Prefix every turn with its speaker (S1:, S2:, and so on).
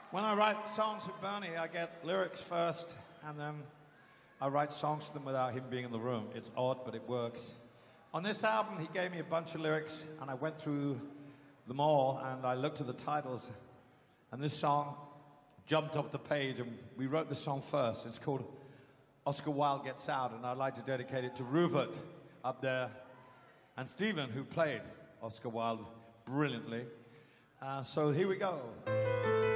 S1: When I write songs with Bernie, I get lyrics first, and then I write songs to them without him being in the room. It's odd, but it works. On this album, he gave me a bunch of lyrics, and I went through them all, and I looked at the titles, and this song jumped off the page, and we wrote the song first. It's called Oscar Wilde Gets Out, and I'd like to dedicate it to Rupert up there, and Stephen, who played Oscar Wilde brilliantly. So here we go.